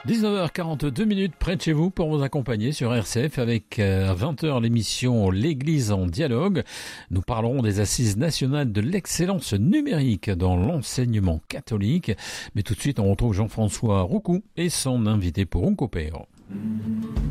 19h42 près de chez vous pour vous accompagner sur RCF avec à 20h l'émission L'Église en dialogue. Nous parlerons des assises nationales de l'excellence numérique dans l'enseignement catholique. Mais tout de suite, on retrouve Jean-François Roucou et son invité pour un copéo.